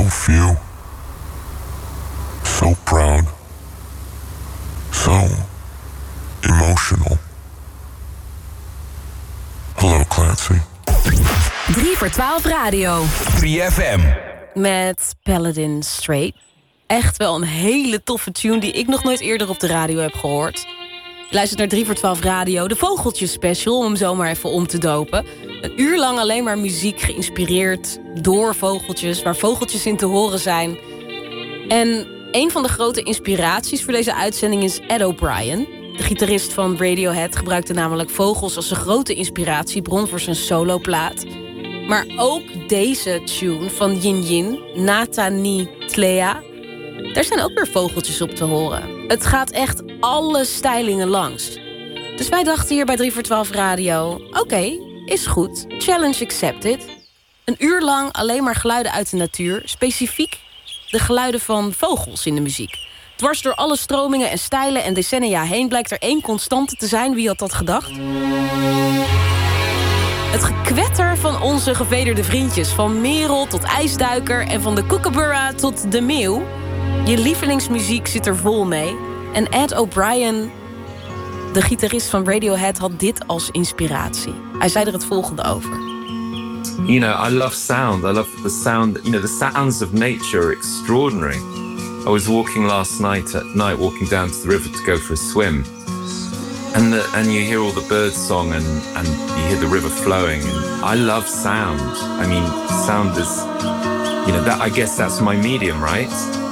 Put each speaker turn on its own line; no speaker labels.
few, so proud, so emotional. Hello, Clancy.
3 voor 12 radio.
3FM.
Met Paladin Straight. Echt wel een hele toffe tune die ik nog nooit eerder op de radio heb gehoord. Je luistert naar 3 voor 12 radio, de Vogeltjes Special, om hem zomaar even om te dopen. Een uur lang alleen maar muziek geïnspireerd door vogeltjes, waar vogeltjes in te horen zijn. En een van de grote inspiraties voor deze uitzending is Ed O'Brien. De gitarist van Radiohead gebruikte namelijk vogels als een grote inspiratiebron voor zijn soloplaat. Maar ook deze tune van Yin Yin, Natani Tlea, daar zijn ook weer vogeltjes op te horen. Het gaat echt alle stijlingen langs. Dus wij dachten hier bij 3 voor 12 radio, oké, is goed, challenge accepted. Een uur lang alleen maar geluiden uit de natuur, specifiek de geluiden van vogels in de muziek. Dwars door alle stromingen en stijlen en decennia heen blijkt er één constante te zijn. Wie had dat gedacht? Het gekwetter van onze gevederde vriendjes. Van merel tot ijsduiker en van de kookaburra tot de meeuw. Je lievelingsmuziek zit er vol mee. En Ed O'Brien, de gitarist van Radiohead, had dit als inspiratie. Hij zei er het volgende over.
You know, I love sound. I love the sound. You know, the sounds of nature are extraordinary. I was walking last night at night, walking down to the river to go for a swim. And you hear all the birds song and you hear the river flowing. And I love sound. I mean, sound is, you know, that I guess that's my medium, right?